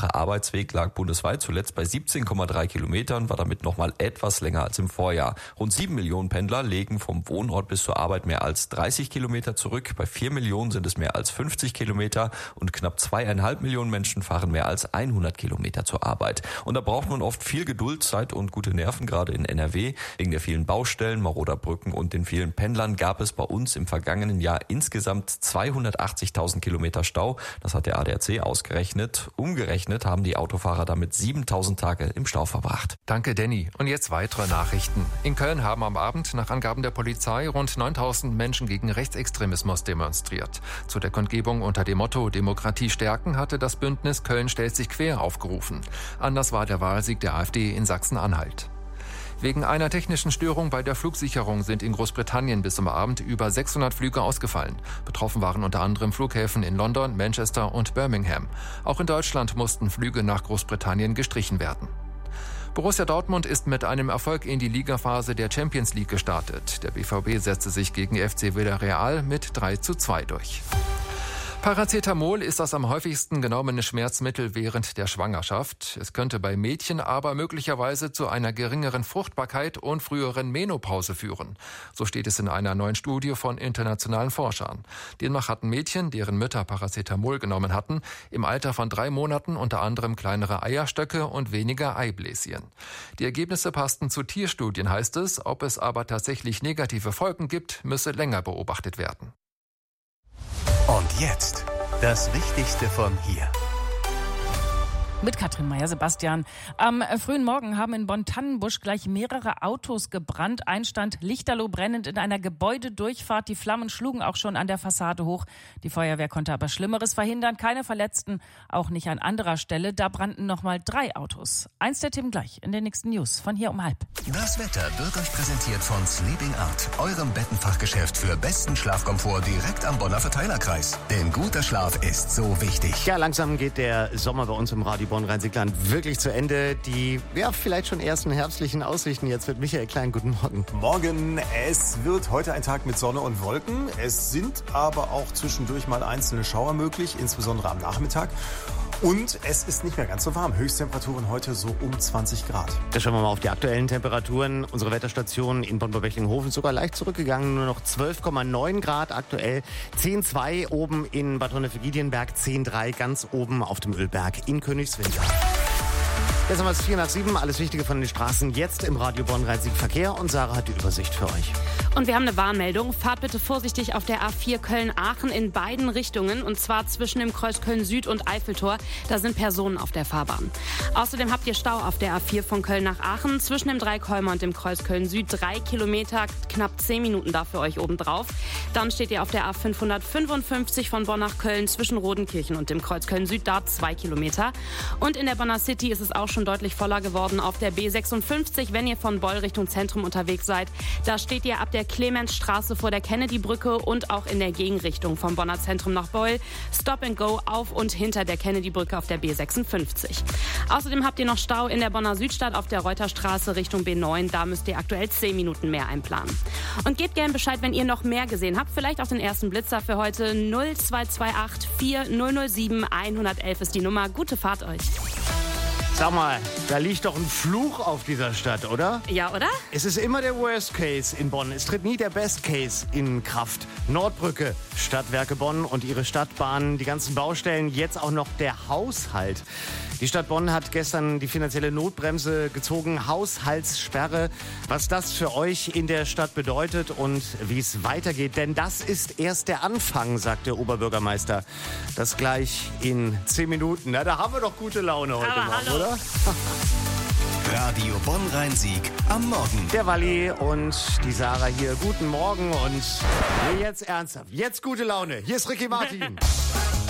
einfache Arbeitsweg lag bundesweit zuletzt bei 17,3 Kilometern, war damit nochmal etwas länger als im Vorjahr. Rund 7 Millionen Pendler legen vom Wohnort bis zur Arbeit mehr als 30 Kilometer zurück. Bei 4 Millionen sind es mehr als 50 Kilometer und knapp 2,5 Millionen Menschen fahren mehr als 100 Kilometer zur Arbeit. Und da braucht man oft viel Geduld, Zeit und gute Nerven, gerade in NRW. Wegen der vielen Baustellen, maroder Brücken und den vielen Pendlern gab es bei uns im vergangenen Jahr insgesamt 280.000 Kilometer Stau. Das hat der ADAC ausgerechnet. Umgerechnet haben die Autofahrer damit 7.000 Tage im Stau verbracht. Danke, Danny. Und jetzt weitere Nachrichten. In Köln haben am Abend nach Angaben der Polizei rund 9.000 Menschen gegen Rechtsextremismus demonstriert. Zu der Kundgebung unter dem Motto Demokratie stärken hatte das Bündnis Köln stellt sich quer aufgerufen. Anders war der Wahlsieg der AfD in Sachsen-Anhalt. Wegen einer technischen Störung bei der Flugsicherung sind in Großbritannien bis zum Abend über 600 Flüge ausgefallen. Betroffen waren unter anderem Flughäfen in London, Manchester und Birmingham. Auch in Deutschland mussten Flüge nach Großbritannien gestrichen werden. Borussia Dortmund ist mit einem Erfolg in die Ligaphase der Champions League gestartet. Der BVB setzte sich gegen FC Villarreal mit 3:2 durch. Paracetamol ist das am häufigsten genommene Schmerzmittel während der Schwangerschaft. Es könnte bei Mädchen aber möglicherweise zu einer geringeren Fruchtbarkeit und früheren Menopause führen. So steht es in einer neuen Studie von internationalen Forschern. Demnach hatten Mädchen, deren Mütter Paracetamol genommen hatten, im Alter von 3 Monaten unter anderem kleinere Eierstöcke und weniger Eibläschen. Die Ergebnisse passten zu Tierstudien, heißt es. Ob es aber tatsächlich negative Folgen gibt, müsse länger beobachtet werden. Und jetzt das Wichtigste von hier. Mit Katrin Meyer-Sebastian. Am frühen Morgen haben in Bonn-Tannenbusch gleich mehrere Autos gebrannt. Ein stand lichterloh brennend in einer Gebäudedurchfahrt. Die Flammen schlugen auch schon an der Fassade hoch. Die Feuerwehr konnte aber Schlimmeres verhindern. Keine Verletzten, auch nicht an anderer Stelle. Da brannten nochmal 3 Autos. Eins der Themen gleich in den nächsten News von hier um 12:30. Das Wetter wird euch präsentiert von Sleeping Art, eurem Bettenfachgeschäft für besten Schlafkomfort direkt am Bonner Verteilerkreis. Denn guter Schlaf ist so wichtig. Ja, langsam geht der Sommer bei uns im Radio Bonn-Rhein-Sieg-Land wirklich zu Ende. Die, vielleicht schon ersten herbstlichen Aussichten jetzt mit Michael Klein. Guten Morgen. Morgen. Es wird heute ein Tag mit Sonne und Wolken. Es sind aber auch zwischendurch mal einzelne Schauer möglich, insbesondere am Nachmittag. Und es ist nicht mehr ganz so warm. Höchsttemperaturen heute so um 20 Grad. Da schauen wir mal auf die aktuellen Temperaturen. Unsere Wetterstation in Bonn-Bechtlinghofen ist sogar leicht zurückgegangen. Nur noch 12,9 Grad aktuell. 10,2 oben in Bad Honnef-Giedienberg. 10,3 ganz oben auf dem Ölberg in Königswinter. Jetzt haben wir es 6:45. Alles Wichtige von den Straßen jetzt im Radio Bonn-Rhein-Sieg Verkehr. Und Sarah hat die Übersicht für euch. Und wir haben eine Warnmeldung. Fahrt bitte vorsichtig auf der A4 Köln-Aachen in beiden Richtungen. Und zwar zwischen dem Kreuz Köln-Süd und Eiffeltor. Da sind Personen auf der Fahrbahn. Außerdem habt ihr Stau auf der A4 von Köln nach Aachen. Zwischen dem Dreikolmer und dem Kreuz Köln-Süd 3 Kilometer. Knapp 10 Minuten dafür euch obendrauf. Dann steht ihr auf der A555 von Bonn nach Köln zwischen Rodenkirchen und dem Kreuz Köln-Süd. Da 2 Kilometer. Und in der Bonner City ist es auch schon deutlich voller geworden auf der B56, wenn ihr von Boll Richtung Zentrum unterwegs seid. Da steht ihr ab der Clemensstraße vor der Kennedy-Brücke und auch in der Gegenrichtung vom Bonner Zentrum nach Boll. Stop and go auf und hinter der Kennedy-Brücke auf der B56. Außerdem habt ihr noch Stau in der Bonner Südstadt auf der Reuterstraße Richtung B9. Da müsst ihr aktuell 10 Minuten mehr einplanen. Und gebt gern Bescheid, wenn ihr noch mehr gesehen habt. Vielleicht auch den ersten Blitzer für heute. 0228 4007 111 ist die Nummer. Gute Fahrt euch. Sag mal, da liegt doch ein Fluch auf dieser Stadt, oder? Ja, oder? Es ist immer der Worst Case in Bonn. Es tritt nie der Best Case in Kraft. Nordbrücke, Stadtwerke Bonn und ihre Stadtbahnen, die ganzen Baustellen, jetzt auch noch der Haushalt. Die Stadt Bonn hat gestern die finanzielle Notbremse gezogen, Haushaltssperre. Was das für euch in der Stadt bedeutet und wie es weitergeht, denn das ist erst der Anfang, sagt der Oberbürgermeister. Das gleich in 10 Minuten. Na, da haben wir doch gute Laune heute Morgen, oder? Radio Bonn-Rhein-Sieg am Morgen. Der Walli und die Sarah hier. Guten Morgen und jetzt ernsthaft. Jetzt gute Laune. Hier ist Ricky Martin.